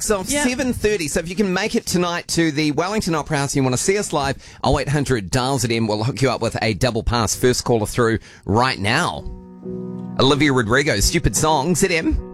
6 of 7:30. So if you can make it tonight to the Wellington Opera House and you want to see us live, 0800 dials it in. We'll hook you up with a double pass. First caller through right now. Olivia Rodrigo, Stupid Song, ZM.